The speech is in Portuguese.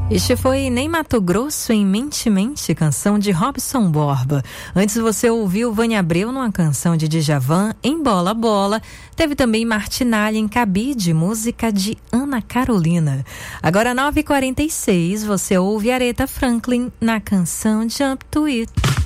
Este foi Nem Mato Grosso em Mente Mente, canção de Robson Borba. Antes você ouviu Vânia Abreu numa canção de Djavan, Em Bola Bola. Teve também Martinalha em Cabide, música de Ana Carolina. Agora 9h46, você ouve Aretha Franklin na canção Jump to It.